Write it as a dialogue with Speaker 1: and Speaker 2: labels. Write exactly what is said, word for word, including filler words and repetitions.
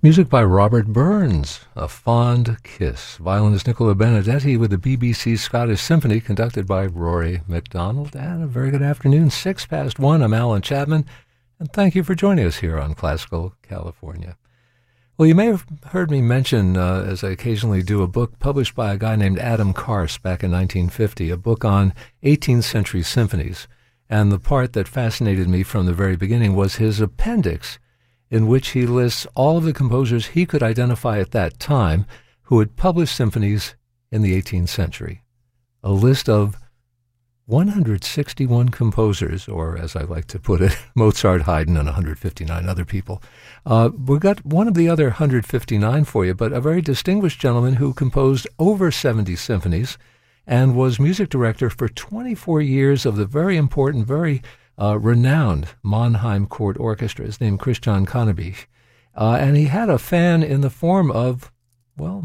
Speaker 1: Music by Robert Burns, A Fond Kiss. Violinist Nicola Benedetti with the B B C Scottish Symphony, conducted by Rory MacDonald. And a very good afternoon, six past one. I'm Alan Chapman, and thank you for joining us here on Classical California. Well, you may have heard me mention, uh, as I occasionally do, a book published by a guy named Adam Karst back in nineteen fifty, a book on eighteenth century symphonies. And the part that fascinated me from the very beginning was his appendix, in which he lists all of the composers he could identify at that time who had published symphonies in the eighteenth century. A list of one hundred sixty-one composers, or as I like to put it, Mozart, Haydn, and one hundred fifty-nine other people. Uh, we've got one of the other one hundred fifty-nine for you, but a very distinguished gentleman who composed over seventy symphonies and was music director for twenty-four years of the very important, very Uh, renowned Mannheim Court Orchestra. His name Christian Connebich. Uh, and he had a fan in the form of, well,